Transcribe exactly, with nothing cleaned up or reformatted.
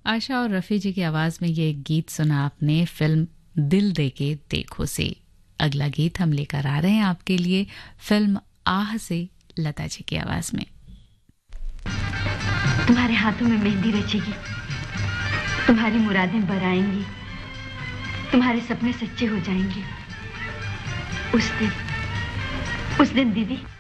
आशा और रफ़ी जी की आवाज़ में ये गीत सुना आपने फिल्म दिल दे के देखो से। अगला गीत हम लेकर आ रहे हैं आपके लिए फिल्म आह से, लता जी की आवाज़ में। तुम्हारे हाथों में मेहंदी रचेगी, तुम्हारी मुरादें बराएंगी, तुम्हारे सपने सच्चे हो जाएंगे। उस दिन उस दिन दीदी